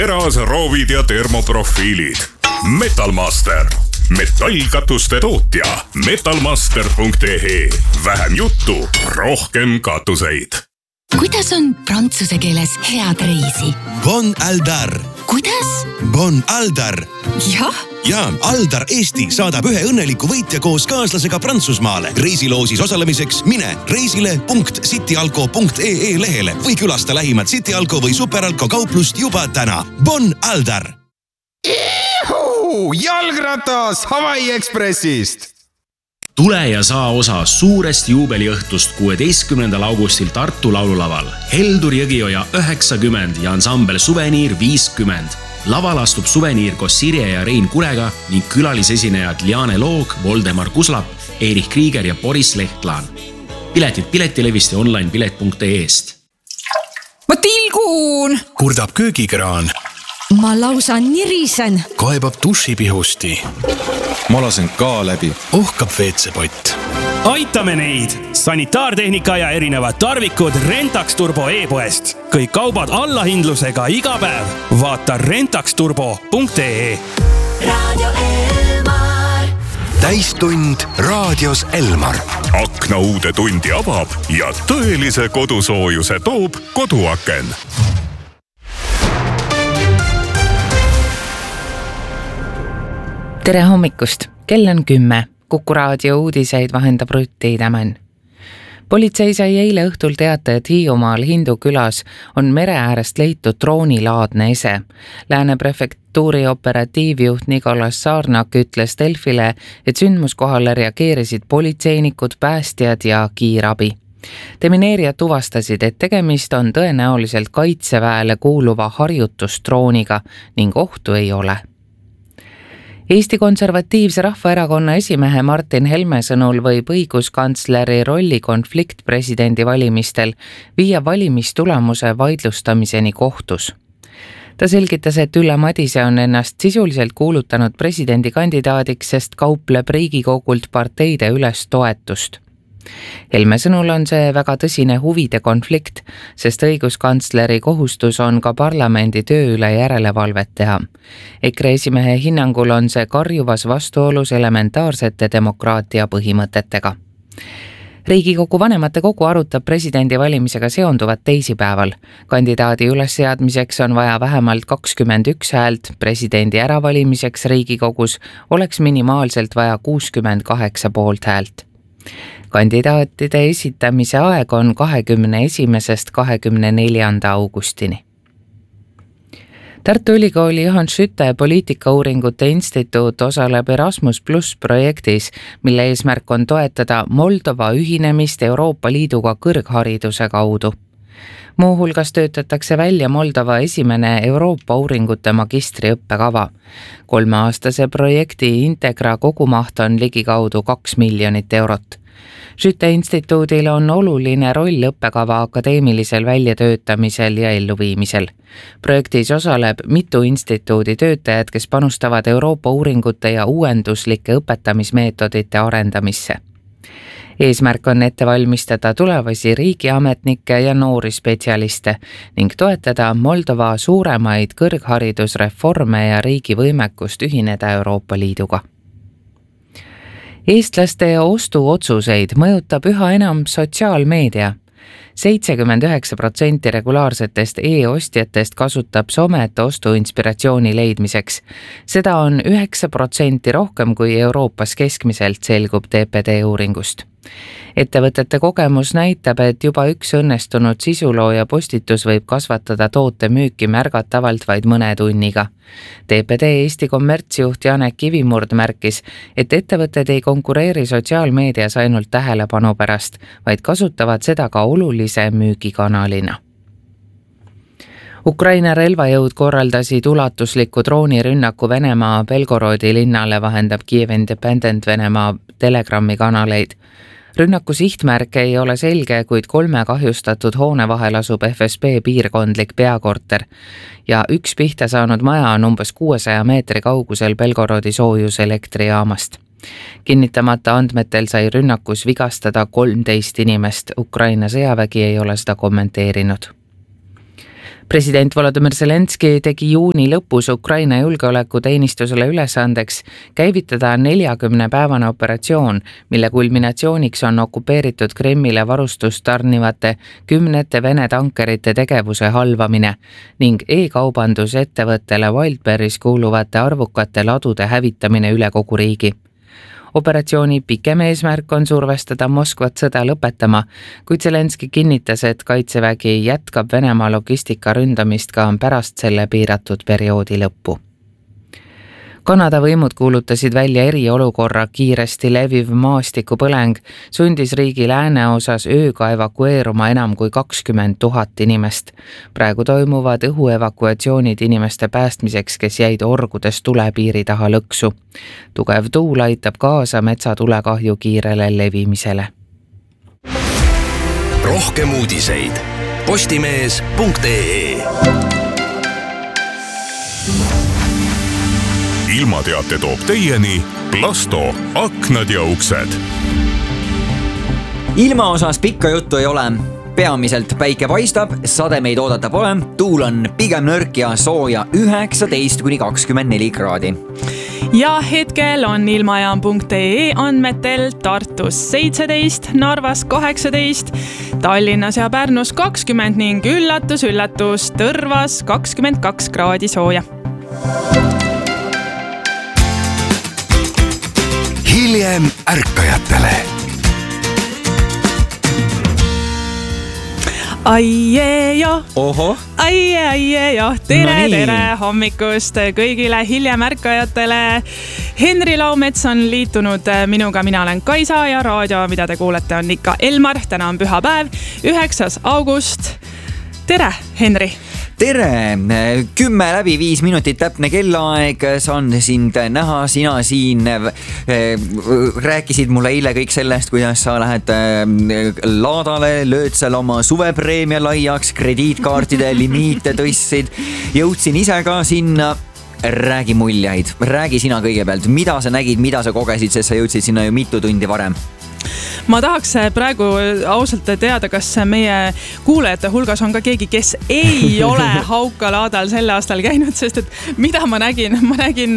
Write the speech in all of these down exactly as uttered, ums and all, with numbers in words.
teras, roovid ja termoprofiilid. Metalmaster. Metallkatuste tootja. metalmaster punkt ee. Vähem juttu, rohkem katuseid. Kuidas on prantsuse keeles head reisi? Bon Aldar. Kuidas? Bon Aldar. Jah. Ja Aldar Eesti saadab ühe õnneliku võitja koos kaaslasega Prantsusmaale. Reisiloosis osalemiseks mine reisile punkt cityalko punkt ee lehele või külasta lähimat Cityalko või Superalko kauplust juba täna. Bon Aldar! Ihu! Jalgratas Hawaii Expressist! Tule ja saa osa suurest juubeliõhtust kuueteistkümnendal augustil Tartu laululaval. Heldur Jõgioja üheksakümmend ja ansambel Suveniir viiskümmend. Laval astub Suveniir koos Sirje ja Rein Kurega ning külalisesinejad Liane Loog, Voldemar Kuslap, Erich Krieger ja Boris Lehtlaan. Piletid Piletilevist ja online pilet punkt ee-st. Ma tilgun! Kurdab köögikraan. Ma lausa nirisen. Kaebab dušipihusti. Ma lasen ka läbi. Ohkab veetsepott. Aitame neid! Sanitaartehnika ja erinevad tarvikud Rentax Turbo e-poest. Kõik kaubad allahindlusega iga päev. Vaata rentax turbo punkt ee. Radio Elmar. Täistund raadios Elmar. Akna uude tundi avab ja tõelise kodusoojuse toob koduaken. Tere hommikust! Kell on kümme. Kuku raadio uudiseid vahendab Rutti Tämän. Politsei sai eile õhtul teate, et Hiiumaal Hindu külas on mere äärest leitud droonilaadne ese. Lääne prefektuuri operatiivjuht Nikolas Saarnak ütles Delfile, et sündmuskohale reageerisid politseinikud, päästjad ja kiirabi. Demineerijad tuvastasid, et tegemist on tõenäoliselt kaitseväele kuuluva harjutusdrooniga ning ohtu ei ole. Eesti Konservatiivse Rahvaerakonna esimehe Martin Helme sõnul võib õiguskantsleri rolli konflikt presidendi valimistel viia valimistulemuse vaidlustamiseni kohtus. Ta selgitas, et Ülle Madise on ennast sisuliselt kuulutanud presidendikandidaadiks, sest kaupleb Riigikogult parteide üles toetust. Helme sõnul on see väga tõsine huvide konflikt, sest õiguskantsleri kohustus on ka parlamendi töö üle järelevalvet teha. EKRE esimehe hinnangul on see karjuvas vastuolus elementaarsete demokraatia põhimõtetega. Riigikogu vanematekogu arutab presidendi valimisega seonduvat teisipäeval. Kandidaadi ülesseadmiseks on vaja vähemalt kakskümmend üks häält, presidendi äravalimiseks Riigikogus oleks minimaalselt vaja kuuskümmend kaheksa poolt häält. Kandidaatide esitamise aeg on kahekümne esimesest kahekümne neljanda augustini. Tartu Ülikooli Johan Skytte poliitikauuringute instituut osaleb Erasmus Plus projektis, mille eesmärk on toetada Moldova ühinemist Euroopa Liiduga kõrghariduse kaudu. Muuhulgas töötatakse välja Moldova esimene Euroopa uuringute magistri õppekava. Kolmeaastase projekti Integra kogumaht on ligikaudu kaks miljonit eurot. Skytte instituudil on oluline roll õppekava akadeemilisel väljatöötamisel ja elluviimisel. Projektis osaleb mitu instituudi töötajad, kes panustavad Euroopa uuringute ja uuenduslike õpetamismeetodite arendamisse. Eesmärk on ette valmistada tulevasi riigiametnikke ja noori spetsialiste ning toetada Moldova suuremaid kõrgharidusreforme ja riigi võimekust ühineda Euroopa Liiduga. Eestlaste ostuotsuseid mõjutab üha enam sotsiaalmeedia. seitsekümmend üheksa protsenti regulaarsetest e-ostjatest kasutab somet ostuinspiratsiooni leidmiseks. Seda on üheksa protsenti rohkem kui Euroopas keskmiselt, selgub D P D uuringust. Ettevõtete kogemus näitab, et juba üks õnnestunud sisulooja postitus võib kasvatada toote müüki märgatavalt vaid mõne tunniga. D P D Eesti kommertsjuht Janek Kivimurd märkis, et ettevõtted ei konkureeri sotsiaalmeedias ainult tähelepanu pärast, vaid kasutavad seda ka olulise müügikanalina. Ukraina relvajõud korraldasid ulatusliku droonirünnaku Venemaa Belgorodi linnale, vahendab Kiev Independent Venemaa Telegrami kanaleid. Rünnaku sihtmärk ei ole selge, kuid kolme kahjustatud hoone vahel asub F S B piirkondlik peakorter ja üks pihta saanud maja on umbes kuuesaja meetri kaugusel Belgorodi soojuselektrijaamast. Kinnitamata andmetel sai rünnakus vigastada kolmteist inimest, Ukraina sõjavägi ei ole seda kommenteerinud. President Volodymyr Zelenski tegi juuni lõpus Ukraina julgeolekuteenistusele ülesandeks käivitada neljakümne päevane operatsioon, mille kulminatsiooniks on okupeeritud Kremmile varustust tarnivate kümnete Vene tankerite tegevuse halvamine ning e-kaubandusettevõttele Wildberries kuuluvate arvukate ladude hävitamine üle kogu riigi. Operatsiooni pikem eesmärk on survestada Moskvat sõda lõpetama, kuid Zelenski kinnitas, et kaitsevägi jätkab Venemaa logistika ründamist ka pärast selle piiratud perioodi lõppu. Kanada võimud kuulutasid välja eriolukorra kiiresti leviv maastikupõleng, sundis riigi lääneosas ööga evakueeruma enam kui kakskümmend tuhat inimest. Praegu toimuvad õhuevakuatsioonid inimeste päästmiseks, kes jäid orgudes tulepiiri taha lõksu. Tugev tuul aitab kaasa metsatulekahju kiirele levimisele. Rohkem uudiseid postimees punkt ee. Ilmateate toob teieni Plasto, aknad ja uksed. Ilma osas pikka juttu ei ole. Peamiselt päike paistab, sademeid oodata pole, tuul on pigem nõrk ja sooja üheksateist kuni kakskümmend neli kraadi. Ja hetkel on ilmajaam punkt ee andmetel Tartus seitseteist, Narvas kaheksateist, Tallinnas ja Pärnus kakskümmend ning üllatus, üllatus Tõrvas kakskümmend kaks kraadi sooja. Hiljem ärkajatele. Aie ja, Oho. aie, aie ja, tere, No nii. tere hommikust kõigile hiljem ärkajatele. Henri Laumets on liitunud minuga, mina olen Kaisa ja raadio, mida te kuulete, on ikka Elmar. Täna on püha päev, üheksas august. Tere, Henri! Tere! Kümme läbi viis minutit täpne kellaaeg, saan sind näha, sina siin rääkisid mulle eile kõik sellest, kuidas sa lähed laadale, lööd seal oma suvepreemia laiaks, krediitkaartide limiite tõstsid, jõudsin ise ka sinna. Räägi muljeid, räägi sina kõigepealt, mida sa nägid, mida sa kogesid, sest sa jõudsid sinna ju mitu tundi varem. Ma tahaks praegu ausalt teada, kas meie kuulajate hulgas on ka keegi, kes ei ole Haukalaadal sel aastal käinud, sest et mida ma nägin, ma nägin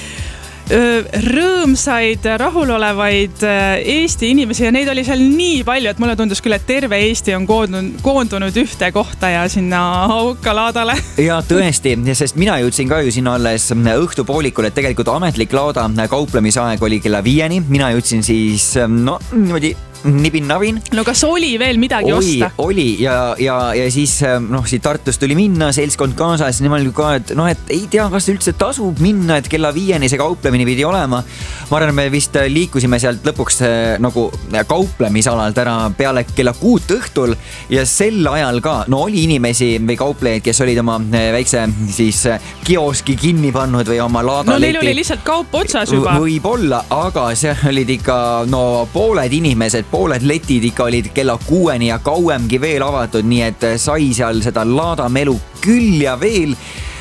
rõõmsaid, rahulolevaid Eesti inimesi ja neid oli seal nii palju, et mulle tundus küll, et terve Eesti on koondunud, koondunud ühte kohta ja sinna Haukalaadale. Ja tõesti, sest mina jõudsin ka ju sinna alles õhtupoolikul, et tegelikult ametlik laada kauplemisaeg oli kella viieni, mina jõudsin siis no niimoodi nibin-navin. No kas oli veel midagi oli, osta? Oli ja, ja, ja siis noh, siit Tartust tuli minna, seltskond kaasas, nimal ka, et noh, et ei tea, kas üldse tasub minna, et kella viieni see kauplemine pidi olema. Ma arvan, me vist liikusime sealt lõpuks nagu kauplemisalalt ära peale kella kuut õhtul ja sel ajal ka, no oli inimesi või kauplejaid, kes olid oma väikse siis kioski kinni pannud või oma laadaleti. No neil oli lihtsalt kaup otsas juba. Võib-olla, aga see olid ikka no pooled inimesed, pooled letid ikka olid kella kuueni ja kauemgi veel avatud, nii et sai seal seda laadamelu küll ja veel.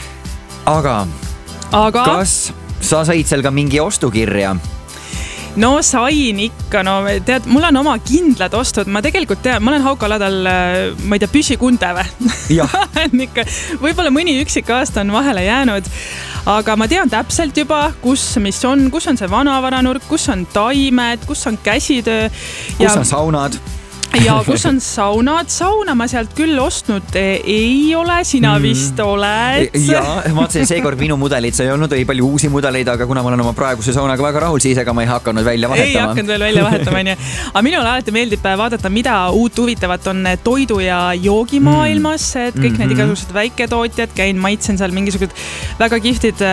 Aga, Aga? kas sa said seal ka mingi ostukirja? No sain ikka, no tead, mul on oma kindlad ostud, ma tegelikult tean, ma olen Haukalaadal, ma ei tea, püsikunde või? ikka, võib-olla mõni üksik aasta on vahele jäänud, aga ma tean täpselt juba, kus, mis on, kus on see vanavaranurk, kus on taimed, kus on käsitöö. Kus ja... on saunad? ja kus on saunad, sauna ma sealt küll ostnud ei ole, sina vist oled. Ja ma mõtlesin, seekord minu mudelid, see ei olnud ei palju uusi mudeleid, aga kuna ma olen oma praeguse saunaga väga rahul, siis ega ma ei hakanud välja vahetama. Ei hakanud veel välja vahetama, nii. Aga minul alati meeldib vaadata, mida uut huvitavat on toidu ja joogimaailmas, et kõik mm-hmm. need igasugused väiketootjad, käin, maitsen seal mingisugused väga kihtid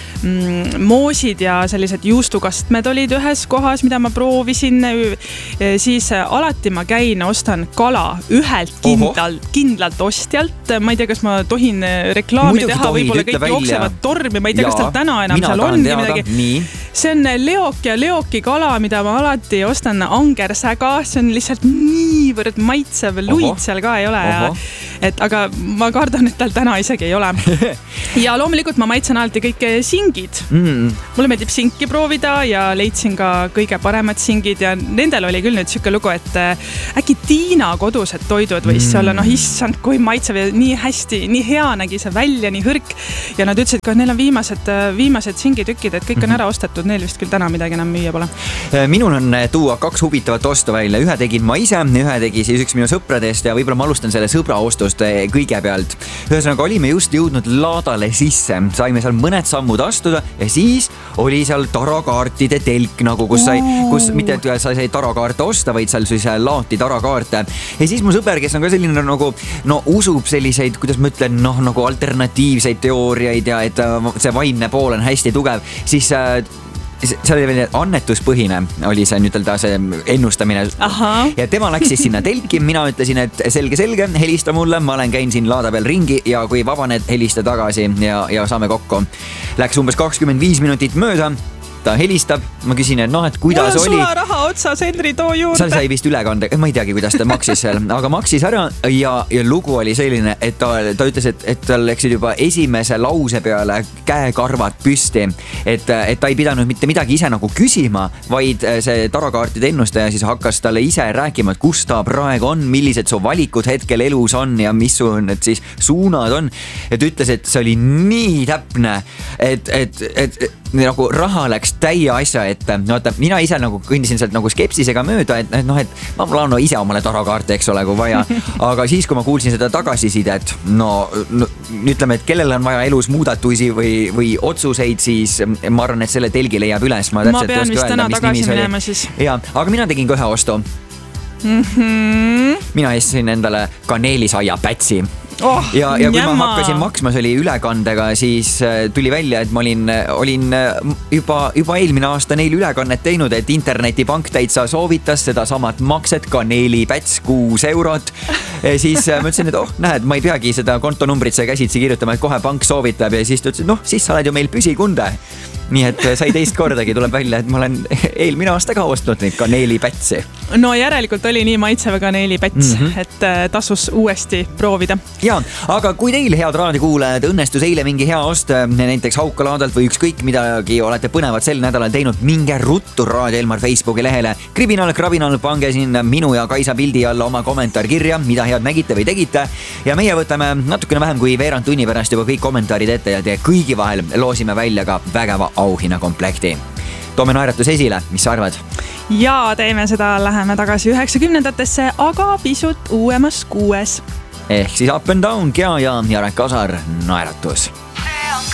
mm, moosid ja sellised juustukastmed olid ühes kohas, mida ma proovisin, siis alati ma käin ostan kala ühelt kindlalt, kindlalt ostjalt. Ma ei tea, kas ma tohin reklaami Muidugi teha, tohid, võib-olla kõik välja. Jooksevad tormi, ma ei tea, Jaa, kas tal täna enam mina seal ongi teada. midagi. Nii. See on leok ja leoki kala, mida ma alati ostan angersäga, see on lihtsalt niivõrd maitsev, luid seal ka ei ole. Ja, et, aga ma kardan, et tal täna isegi ei ole. Ja loomulikult ma maitsen alati kõik singid. Mm. Mulle meeldib sinki proovida ja leidsin ka kõige paremad singid ja nendel oli küll nüüd siuke lugu, et äkki Tiina kodused toidud võis mm. olla, noh issand, kui maitsev ja nii hästi, nii hea nägi see välja, nii hõrk. Ja nad ütlesid ka, et neil on viimased, viimased singitükid, et kõik on ära ostetud, neil vist küll täna midagi enam müüa pole. Minul on tuua kaks huvitavat ostu välja, ühe tegin ma ise, ühe tegi siis üks minu sõpradest ja võib-olla ma alustan selle sõbra ostust kõigepealt. Ühesõnaga olime just jõudnud laadale sisse, saime seal mõned sammud astuda ja siis oli seal tarakaartide telk nagu, kus sai, kus mitte et sa sai tarakaarte osta, vaid seal siis laati tarakaarte. Ja siis mu sõber, kes on ka selline nagu, no usub selliseid, kuidas ma ütlen, noh nagu alternatiivseid teooriaid ja et see vaimne pool on hästi tugev, siis see oli veel annetuspõhine, oli see nüüd see ennustamine. Aha. Ja tema läks siis sinna telki, mina ütlesin, et selge, selge, helista mulle, ma olen käin siin laada peal ringi ja kui vabaned, helista tagasi ja, ja saame kokku. Läks umbes kakskümmend viis minutit mööda. Ta helistab, ma küsin, et noh, et kuidas oli. Mul on sula raha otsas, Henri, too juurde. Seal sai vist ülekande, ma ei teagi, kuidas ta maksis seal, aga maksis ära ja, ja lugu oli selline, et ta, ta ütles, et, et tal läksid juba esimese lause peale käekarvad püsti, et, et ta ei pidanud mitte midagi ise nagu küsima, vaid see tarakaartide ennustaja siis hakkas talle ise rääkima, et kus ta praegu on, millised su valikud hetkel elus on ja mis su need siis suunad on. Et ütles, et see oli nii täpne, et, et, et, et nagu raha läks täie asja ette. No, et mina ise nagu kõndisin sealt nagu skepsisega mööda, et noh, et ma laanu ise omale tarakaarte, eks ole, kui vaja. Aga siis, kui ma kuulsin seda tagasisidet, no, no ütleme, et kellel on vaja elus muudatusi või, või otsuseid, siis ma arvan, et selle telgi leiab üles. Ma, ma pean vist täna tagasi minema siis. Ja, aga mina tegin ka ühe ostu. Mm-hmm. Mina eestsin endale kaneelisaia pätsi. Oh, ja, ja kui jäma. Ma hakkasin maksma, see oli ülekandega, siis tuli välja, et ma olin, olin juba, juba eelmine aasta neil ülekannet teinud, et internetipank täitsa soovitas seda samat makset, kaneelipäts kuus eurot. Siis ma ütlesin, et oh, näed, ma ei peagi seda kontonumbrit see käsitsi kirjutama, et kohe pank soovitab ja siis ta ütles, et noh, siis sa oled ju meil püsikunde. Nii et sai teist kordagi, tuleb välja, et ma olen eelmine aasta ka ostnud neid kaneelipätsi. No järelikult oli nii maitseva kaneelipäts, mm-hmm. et tasus uuesti proovida. Ja, aga kui teil, head raadiokuulajad, õnnestus eile mingi hea ost, näiteks Haukalaadalt või ükskõik midagi olete põnevad sel nädalal teinud, minge ruttu Raadio Elmar Facebooki lehele. Kriminal, Krabinal, pange siin minu ja Kaisa pildi alla oma kommentaar kirja, mida head nägite või tegite. Ja meie võtame natukene vähem kui veerand tunni pärast juba kõik kommentaarid ette ja te kõigi vahel loosime välja ka vägeva auhinnakomplekti. Toome naeratus esile, mis sa arvad? Ja teeme seda, läheme tagasi üheksakümnendatesse, aga pisut uuemas kuues. Ehk siis Up and Down, Gea ja Jarek Kasar, naeratus.